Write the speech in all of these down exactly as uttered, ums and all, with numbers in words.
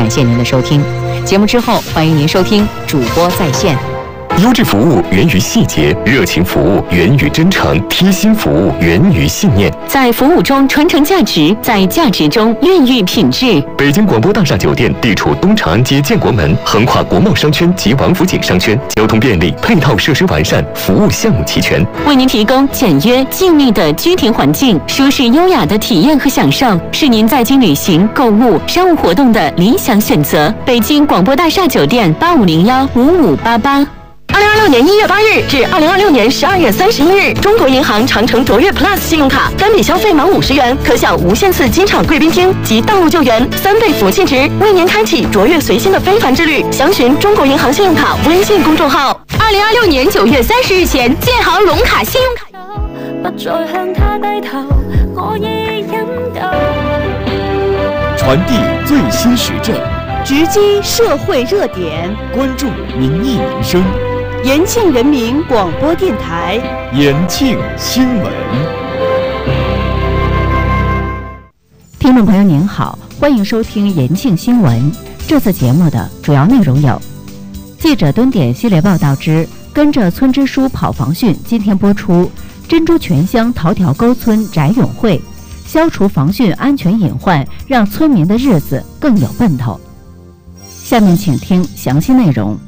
感谢您的收听。节目之后，欢迎您收听主播在线。 优质服务源于细节，热情服务源于真诚，贴心服务源于信念。 在服务中传承价值，在价值中孕育品质。 北京广播大厦酒店地处东长安街建国门，横跨国贸商圈及王府井商圈，交通便利，配套设施完善，服务项目齐全， 为您提供简约静谧的居庭环境，舒适优雅的体验和享受，是您在京旅行、购物、商务活动的理想选择。北京广播大厦酒店八五零幺五五八八。二零二六年一月八日至二零二六年十二月三十一日，中国银行长城卓越 Plus 信用卡单笔消费满五十元，可享无限次机场贵宾厅及道路救援三倍福气值，为您开启卓越随心的非凡之旅。详询中国银行信用卡微信公众号。二零二六年九月三十日前，建行龙卡信用卡。不再向他低头，我已引導。 传递最新时政， 直击社会热点， 关注民意民生。 延庆人民广播电台， 延庆新闻。 听众朋友您好，欢迎收听延庆新闻。这次节目的主要内容有：记者蹲点系列报道之跟着村支书跑防汛，今天播出；珍珠泉乡桃条沟村翟永会，消除防汛安全隐患，让村民的日子更有奔头。下面请听详细内容。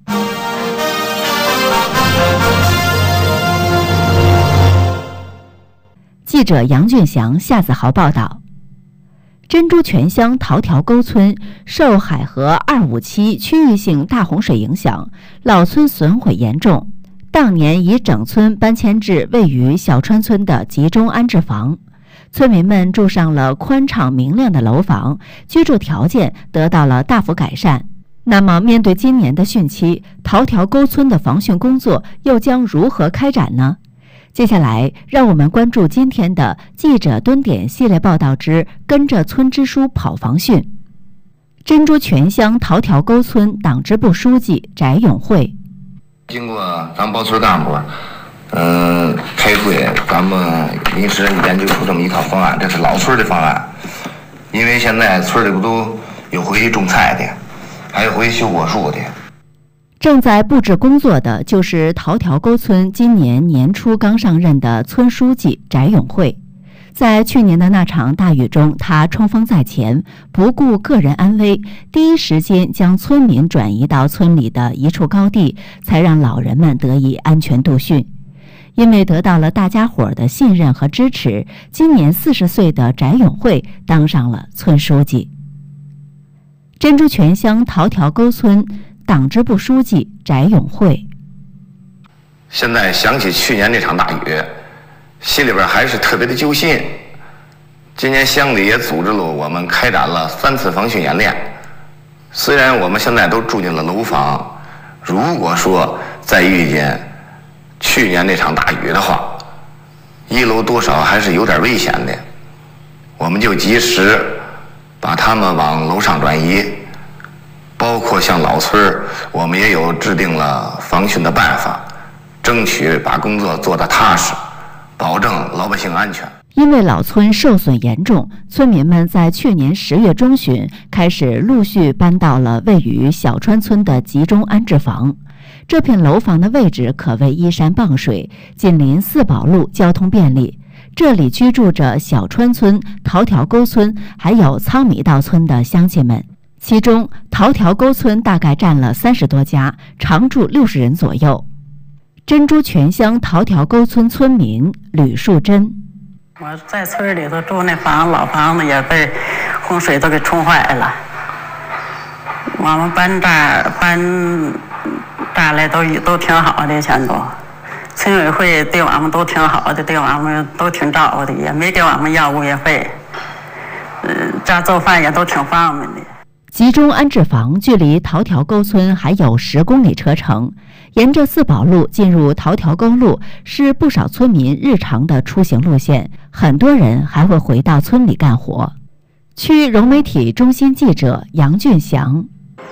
记者杨俊祥、夏子豪报道：珍珠泉乡桃条沟村受海河二五七区域性大洪水影响，老村损毁严重。当年已整村搬迁至位于小川村的集中安置房，村民们住上了宽敞明亮的楼房，居住条件得到了大幅改善。那么，面对今年的汛期，桃条沟村的防汛工作又将如何开展呢？接下来，让我们关注今天的记者蹲点系列报道之跟着村支书跑防汛。珍珠泉乡桃条沟村党支部书记翟永会， 经过咱保村干部嗯、呃、开会，咱们临时研究出这么一套方案，这是老村的方案。因为现在村里不都有回种菜的，还有回修果树的。 正在布置工作的就是桃条沟村今年年初刚上任的村书记翟永会。在去年的那场大雨中，他冲锋在前，不顾个人安危，第一时间将村民转移到村里的一处高地，才让老人们得以安全度汛。因为得到了大家伙的信任和支持，今年四十岁的翟永会当上了村书记。珍珠泉乡桃条沟村党支部书记翟永会， 现在想起去年那场大雨，心里边还是特别的揪心。今年乡里也组织了我们开展了三次防汛演练。虽然我们现在都住进了楼房，如果说再遇见去年那场大雨的话，一楼多少还是有点危险的。我们就及时把他们往楼上转移。包括像老村，我们也有制定了防汛的办法，争取把工作做得踏实，保证老百姓安全。 因为老村受损严重，村民们在去年十月中旬开始陆续搬到了位于小川村的集中安置房。这片楼房的位置可谓依山傍水，紧邻四宝路，交通便利。这里居住着小川村、桃条沟村还有仓米道村的乡亲们。其中桃条沟村大概占了三十多家，常住六十人左右。珍珠泉乡桃条沟村村民吕树珍， 我在村里头住那房老房子也被洪水都给冲坏了，我们搬这儿搬这儿来都都挺好的，全都村委会对我们都挺好的，对我们都挺照顾的，也没给我们要物业费，嗯，这做饭也都挺方便的。 集中安置房距离桃条沟村还有十公里车程，沿着四宝路进入桃条沟路是不少村民日常的出行路线，很多人还会回到村里干活。区融媒体中心记者杨俊祥，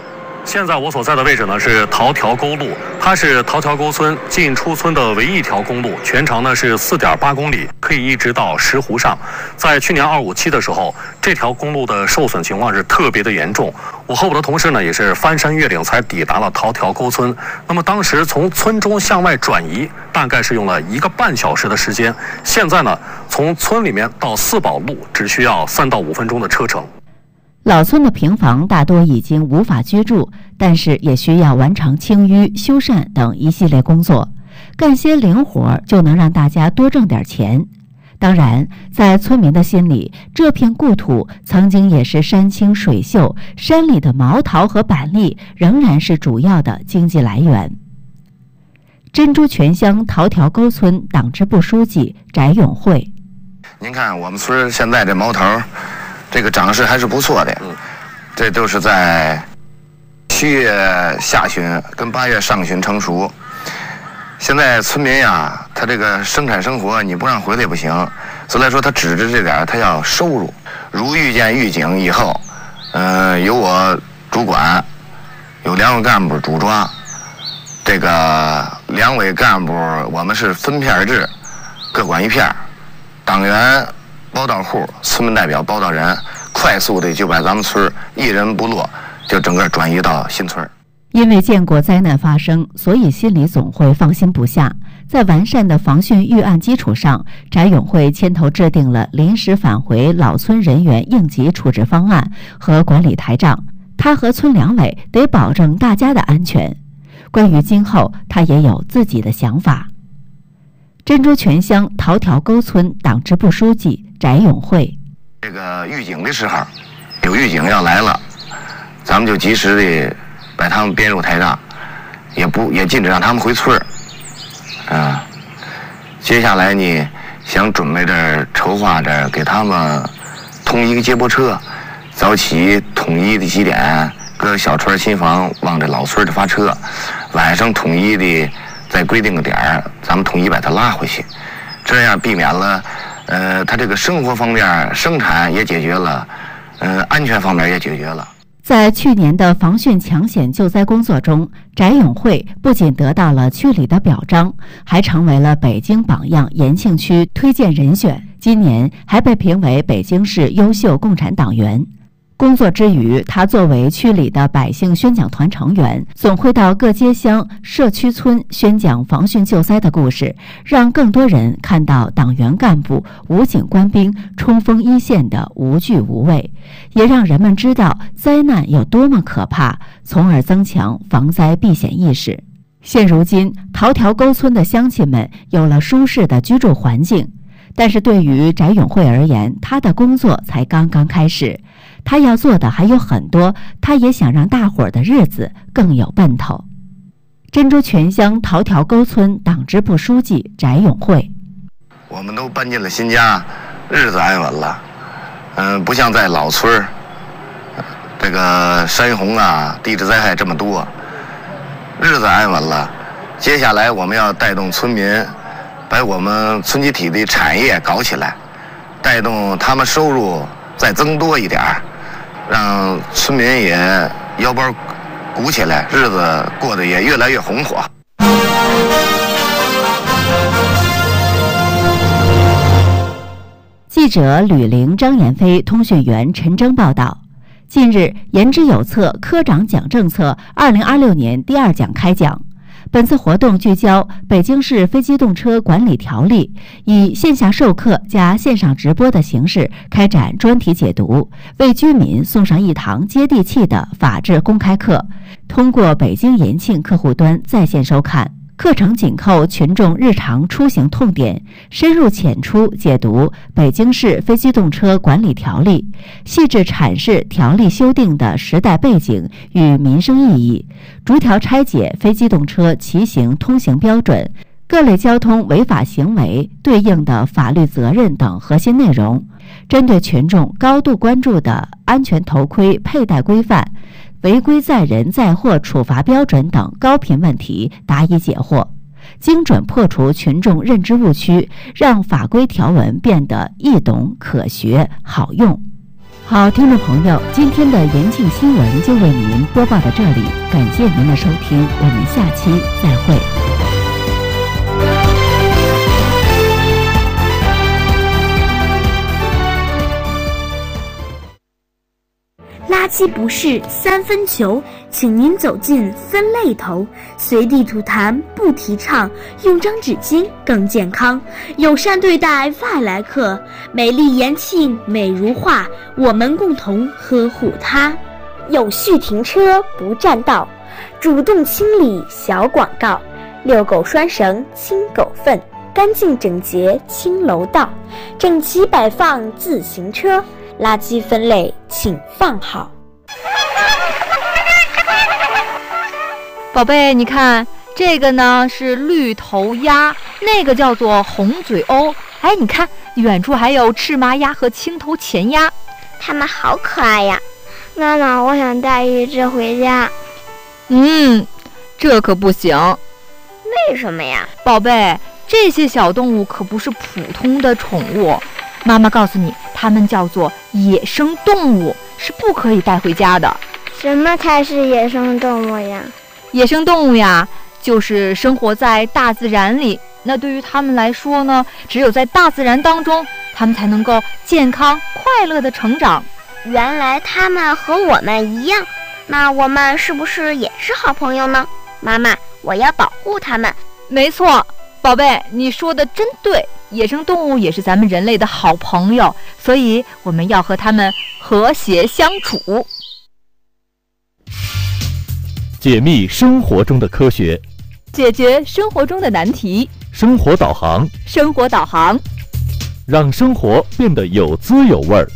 现在我所在的位置呢是桃条沟路，它是桃条沟村进出村的唯一一条公路，全长呢是四点八公里，可以一直到石湖上。在去年二五七的时候，这条公路的受损情况是特别的严重。我和我的同事呢也是翻山越岭才抵达了桃条沟村。那么当时从村中向外转移，大概是用了一个半小时的时间。现在呢，从村里面到四宝路只需要三到五分钟的车程。 老村的平房大多已经无法居住，但是也需要完成清淤、修缮等一系列工作，干些零活就能让大家多挣点钱。当然，在村民的心里，这片故土曾经也是山清水秀，山里的毛桃和板栗仍然是主要的经济来源。珍珠泉乡桃条沟村党支部书记翟永会： 您看我们村现在这毛桃这个长势还是不错的，这都是在七月下旬跟八月上旬成熟。现在村民呀，他这个生产生活你不让回来也不行，所以来说他指着这点他要收入。如遇见预警以后，呃，由我主管，有两位干部主抓，这个两位干部我们是分片制，各管一片，党员报道户，村民代表报道人，快速的就把咱们村一人不落，就整个转移到新村。 因为见过灾难发生，所以心里总会放心不下。在完善的防汛预案基础上，翟永会牵头制定了临时返回老村人员应急处置方案和管理台账。他和村两委得保证大家的安全。关于今后，他也有自己的想法。珍珠泉乡桃条沟村党支部书记翟永会： 这个预警的时候，有预警要来了，咱们就及时的把他们编入台账，也不也禁止让他们回村儿，啊。接下来呢，想准备着筹划着给他们通一个接驳车，早起统一的几点搁小村新房往这老村的发车，晚上统一的再规定个点儿，咱们统一把它拉回去，这样避免了，呃，他这个生活方面生产也解决了，呃，安全方面也解决了。 在去年的防汛抢险救灾工作中，翟永会不仅得到了区里的表彰，还成为了北京榜样延庆区推荐人选。今年还被评为北京市优秀共产党员。工作之余，他作为区里的百姓宣讲团成员，总会到各街乡、社区村宣讲防汛救灾的故事，让更多人看到党员干部、武警官兵冲锋一线的无惧无畏，也让人们知道灾难有多么可怕，从而增强防灾避险意识。现如今，桃条沟村的乡亲们有了舒适的居住环境，但是对于翟永会而言，他的工作才刚刚开始。他要做的还有很多，他也想让大伙儿的日子更有奔头。珍珠泉乡桃条沟村党支部书记翟永会： 我们都搬进了新家，日子安稳了。嗯，不像在老村儿，这个山洪啊、地质灾害这么多，日子安稳了。接下来我们要带动村民，把我们村集体的产业搞起来，带动他们收入再增多一点儿。让村民也腰包鼓起来，日子过得也越来越红火。 记者吕玲、张延飞，通讯员陈征报道。近日，言之有策科长奖政策二零二六年第二讲开讲。本次活动聚焦北京市非机动车管理条例，以线下授课加线上直播的形式开展专题解读，为居民送上一堂接地气的法治公开课。通过北京延庆客户端在线收看。课程紧扣群众日常出行痛点，深入浅出解读北京市非机动车管理条例，细致阐释条例修订的时代背景与民生意义，逐条拆解非机动车骑行通行标准、各类交通违法行为对应的法律责任等核心内容，针对群众高度关注的安全头盔佩戴规范、违规载人载货处罚标准等高频问题答疑解惑，精准破除群众认知误区，让法规条文变得易懂、可学、好用。 好，听众朋友，今天的延庆新闻就为您播报到这里，感谢您的收听，我们下期再会。 垃圾不是三分球，请您走进分类头，随地吐痰不提倡，用张纸巾更健康，友善对待外来客，美丽延庆美如画，我们共同呵护它。有序停车不占道，主动清理小广告，遛狗拴绳清狗粪，干净整洁清楼道，整齐摆放自行车，垃圾分类请放好。 宝贝，你看这个呢是绿头鸭，那个叫做红嘴鸥。哎，你看远处还有赤麻鸭和青头前鸭， 它们好可爱呀！妈妈，我想带一只回家。 嗯，这可不行。 为什么呀？ 宝贝，这些小动物可不是普通的宠物。妈妈告诉你，它们叫做野生动物，是不可以带回家的。 什么才是野生动物呀？ 野生动物呀，就是生活在大自然里。那对于它们来说呢，只有在大自然当中，它们才能够健康快乐的成长。 原来它们和我们一样，那我们是不是也是好朋友呢？妈妈，我要保护它们。 没错，宝贝，你说的真对。野生动物也是咱们人类的好朋友，所以我们要和它们和谐相处。 解密生活中的科学， 解决生活中的难题， 生活导航， 生活导航， 让生活变得有滋有味儿。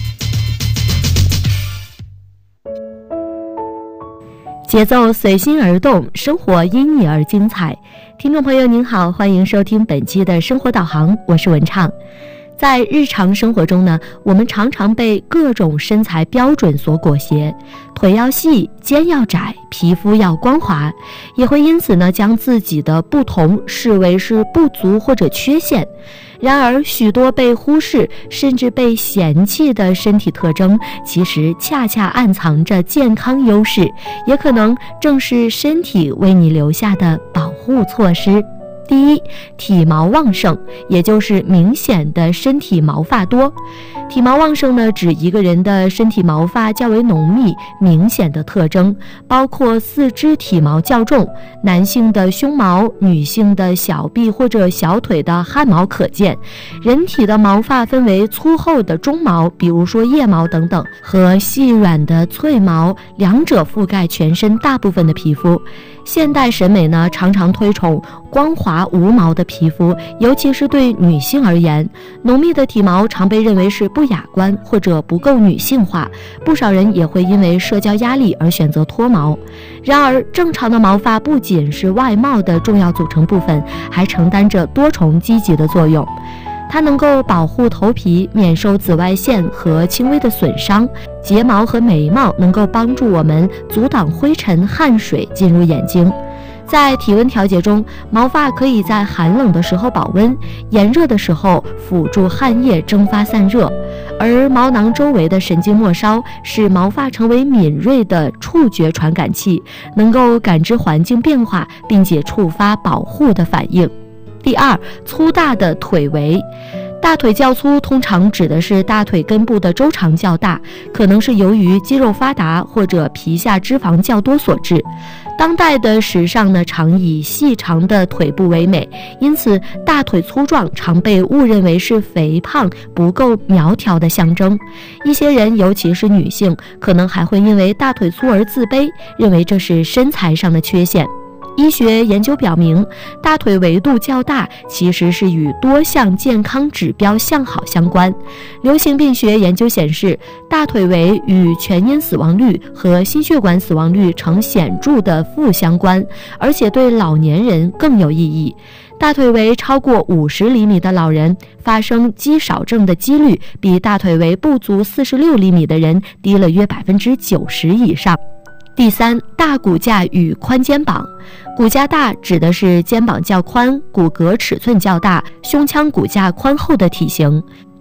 节奏随心而动，生活因你而精彩。听众朋友您好，欢迎收听本期的生活导航，我是文畅。在日常生活中呢，我们常常被各种身材标准所裹挟，腿要细，肩要窄，皮肤要光滑，也会因此呢将自己的不同视为是不足或者缺陷。然而许多被忽视甚至被嫌弃的身体特征，其实恰恰暗藏着健康优势，也可能正是身体为你留下的保护措施。第一，体毛旺盛，也就是明显的身体毛发多。体毛旺盛呢，指一个人的身体毛发较为浓密、明显的特征，包括四肢体毛较重，男性的胸毛、女性的小臂或者小腿的汗毛可见。人体的毛发分为粗厚的中毛，比如说腋毛等等，和细软的脆毛，两者覆盖全身大部分的皮肤。现代审美呢，常常推崇光滑无毛的皮肤，尤其是对女性而言，浓密的体毛常被认为是不雅观或者不够女性化，不少人也会因为社交压力而选择脱毛。然而，正常的毛发不仅是外貌的重要组成部分，还承担着多重积极的作用。它能够保护头皮免受紫外线和轻微的损伤，睫毛和眉毛能够帮助我们阻挡灰尘、汗水进入眼睛。在体温调节中，毛发可以在寒冷的时候保温，炎热的时候辅助汗液蒸发散热。而毛囊周围的神经末梢使毛发成为敏锐的触觉传感器，能够感知环境变化，并且触发保护的反应。第二，粗大的腿围。大腿较粗通常指的是大腿根部的周长较大，可能是由于肌肉发达或者皮下脂肪较多所致。当代的时尚呢，常以细长的腿部为美，因此大腿粗壮常被误认为是肥胖、不够苗条的象征。一些人，尤其是女性，可能还会因为大腿粗而自卑，认为这是身材上的缺陷。医学研究表明，大腿围度较大其实是与多项健康指标向好相关。流行病学研究显示，大腿围与全因死亡率和心血管死亡率呈显著的负相关，而且对老年人更有意义。大腿围超过五十厘米的老人发生肌少症的几率比大腿围不足四十六厘米的人低了约百分之九十以上。第三，大骨架与宽肩膀。骨架大指的是肩膀较宽、骨骼尺寸较大、胸腔骨架宽厚的体型。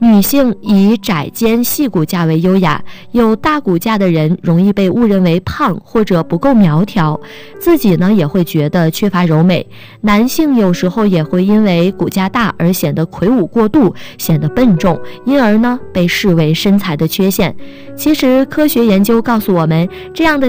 女性以窄肩细骨架为优雅，有大骨架的人容易被误认为胖或者不够苗条，自己呢也会觉得缺乏柔美。男性有时候也会因为骨架大而显得魁梧过度，显得笨重，因而呢被视为身材的缺陷。其实科学研究告诉我们，这样的